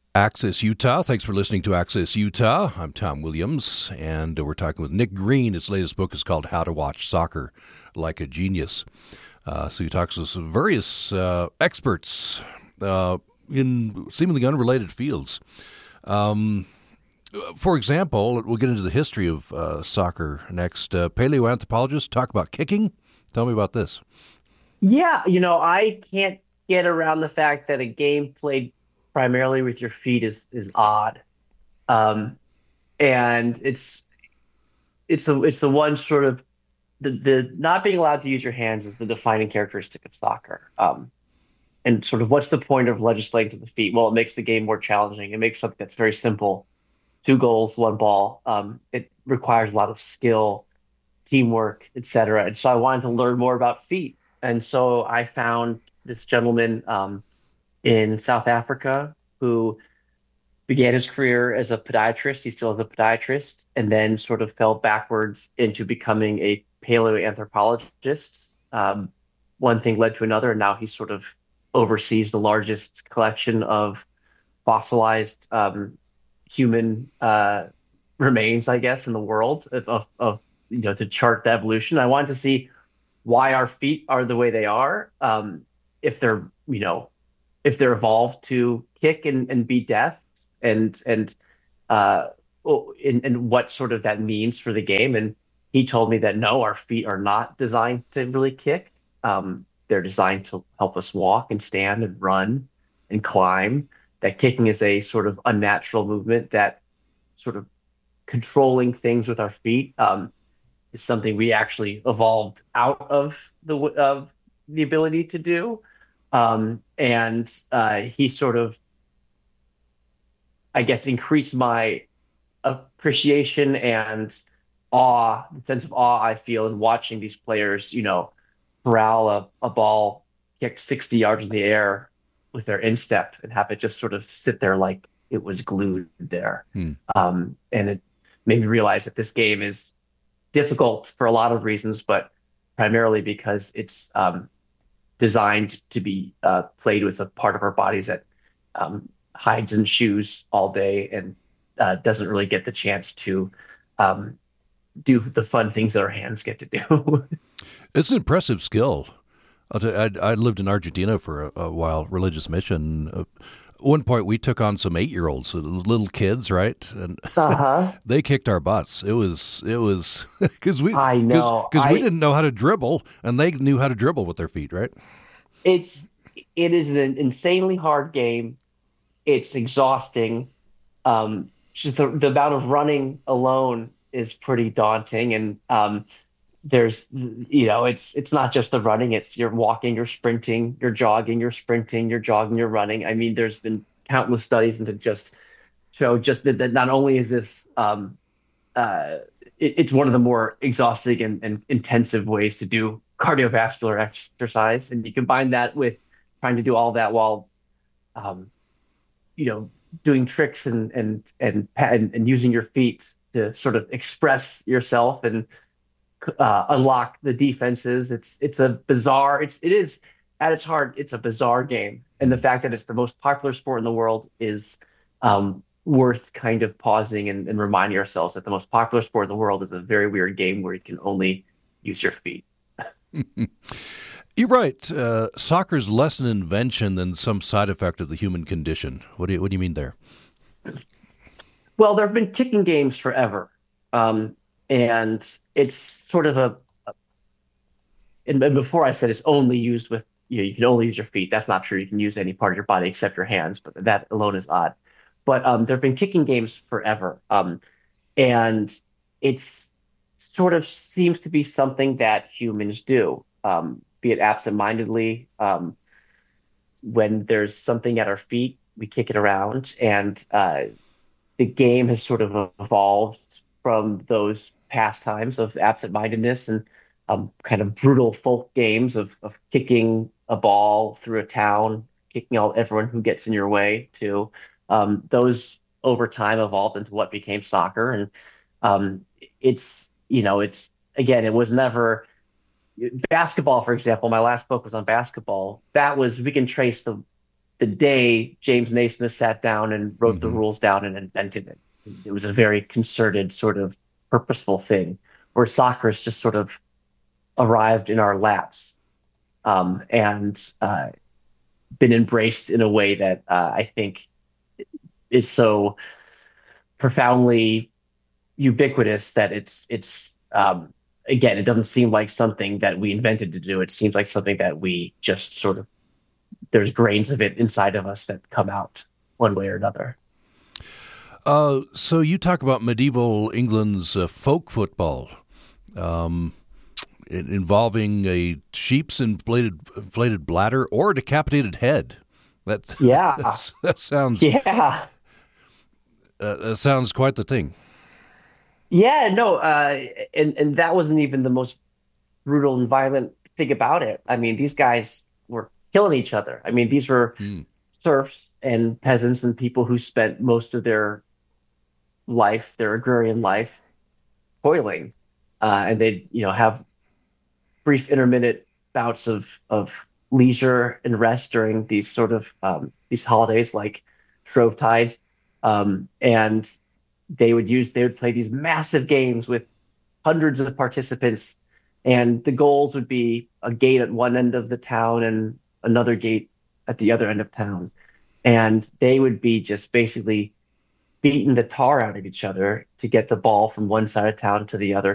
Access Utah. Thanks for listening to Access Utah. I'm Tom Williams, and we're talking with Nick Green. His latest book is called How to Watch Soccer Like a Genius. So he talks to some various experts in seemingly unrelated fields. For example, we'll get into the history of soccer next. Paleoanthropologists talk about kicking. Tell me about this. Yeah, I can't get around the fact that a game played primarily with your feet is odd. Um, and it's the one sort of the not being allowed to use your hands is the defining characteristic of soccer. And sort of what's the point of legislating to the feet? Well, it makes the game more challenging. It makes something that's very simple, two goals, one ball. It requires a lot of skill, teamwork, etc. And so I wanted to learn more about feet. And so I found this gentleman in South Africa who began his career as a podiatrist. He still is a podiatrist, and then sort of fell backwards into becoming a paleoanthropologist. One thing led to another, and now he sort of oversees the largest collection of fossilized human remains, I guess, in the world to chart the evolution. I wanted to see why our feet are the way they are, if they're if they're evolved to kick and be deaf, and uh, and what sort of that means for the game. And he told me that no, our feet are not designed to really kick. They're designed to help us walk and stand and run and climb. That kicking is a sort of unnatural movement that sort of controlling things with our feet is something we actually evolved out of the ability to do. And he sort of, I guess, increased my appreciation and awe, the sense of awe I feel in watching these players, corral a ball kick 60 yards in the air with their instep and have it just sort of sit there like it was glued there. Hmm. And it made me realize that this game is difficult for a lot of reasons, but primarily because it's designed to be played with a part of our bodies that hides in shoes all day and doesn't really get the chance to um, do the fun things that our hands get to do. It's an impressive skill. I lived in Argentina for a while, religious mission. At one point, we took on some 8-year-olds, little kids, right? And Uh-huh. they kicked our butts. It was because I know. we didn't know how to dribble, and they knew how to dribble with their feet, right? It's it is an insanely hard game. It's exhausting. Just the amount of running alone is pretty daunting, and it's not just the running, it's you're walking, you're sprinting, you're jogging, you're sprinting, you're jogging, you're running. I mean, there's been countless studies into just show just that not only is this it's one of the more exhausting and intensive ways to do cardiovascular exercise, and you combine that with trying to do all that while um, you know doing tricks and using your feet to sort of express yourself and unlock the defenses. It's a bizarre. It is at its heart. It's a bizarre game, and the fact that it's the most popular sport in the world is worth kind of pausing and reminding ourselves that the most popular sport in the world is a very weird game where you can only use your feet. You're right. Soccer's less an invention than some side effect of the human condition. What do you mean there? Well, there have been kicking games forever, and it's sort of and before I said it's only used with you can only use your feet. That's not true. You can use any part of your body except your hands, but that alone is odd. But there have been kicking games forever, and it's sort of seems to be something that humans do, be it absentmindedly. When there's something at our feet, we kick it around, and the game has sort of evolved from those pastimes of absent-mindedness and kind of brutal folk games of kicking a ball through a town, kicking everyone who gets in your way, to those over time evolved into what became soccer. And it's again, it was never basketball, for example. My last book was on basketball. That was we can trace the the day James Naismith sat down and wrote the Hmm. rules down and invented it. It was a very concerted, sort of purposeful thing, where soccer has just sort of arrived in our laps, and been embraced in a way that I think is so profoundly ubiquitous that it's again, it doesn't seem like something that we invented to do. It seems like something that we just sort of there's grains of it inside of us that come out one way or another. So you talk about medieval England's folk football, um, involving a sheep's inflated bladder or a decapitated head. That Yeah, that sounds yeah, that sounds quite the thing. yeah. No, and that wasn't even the most brutal and violent thing about it. I mean, these guys were killing each other. I mean, these were Hmm. serfs and peasants and people who spent most of their life, their agrarian life, toiling, and they'd have brief intermittent bouts of leisure and rest during these sort of these holidays like Shrovetide, and they would play these massive games with hundreds of participants, and the goals would be a gate at one end of the town and another gate at the other end of town, and they would be just basically beating the tar out of each other to get the ball from one side of town to the other.